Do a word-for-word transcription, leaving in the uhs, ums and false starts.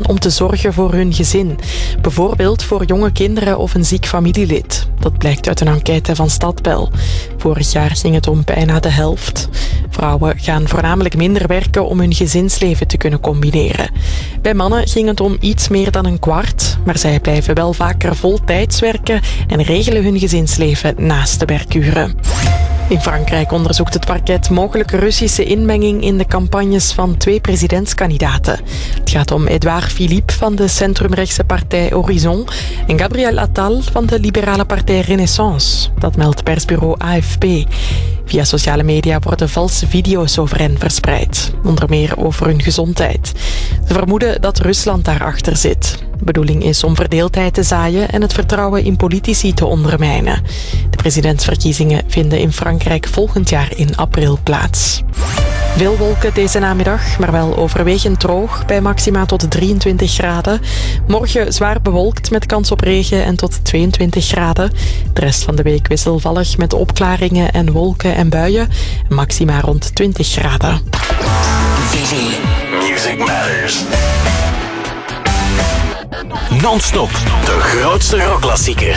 om te zorgen voor hun gezin. Bijvoorbeeld voor jonge kinderen of een ziek familielid. Dat blijkt uit een enquête van Stadbel. Vorig jaar ging het om bijna de helft. Vrouwen gaan voornamelijk minder werken om hun gezinsleven te kunnen combineren. Bij mannen ging het om iets meer dan een kwart, maar zij blijven wel vaker voltijds werken en regelen hun gezinsleven naast de werkuren. In Frankrijk onderzoekt het parket mogelijke Russische inmenging in de campagnes van twee presidentskandidaten. Het gaat om Edouard Philippe van de centrumrechtse partij Horizon en Gabriel Attal van de liberale partij Renaissance. Dat meldt persbureau A F P. Via sociale media worden valse video's over hen verspreid, onder meer over hun gezondheid. Ze vermoeden dat Rusland daarachter zit. De bedoeling is om verdeeldheid te zaaien en het vertrouwen in politici te ondermijnen. De presidentsverkiezingen vinden in Frankrijk volgend jaar in april plaats. Veel wolken deze namiddag, maar wel overwegend droog bij maxima tot drieëntwintig graden. Morgen zwaar bewolkt met kans op regen en tot tweeëntwintig graden. De rest van de week wisselvallig met opklaringen en wolken en buien. Maxima rond twintig graden. Visie. Music Matters. Non-stop. De grootste rockklassiekers.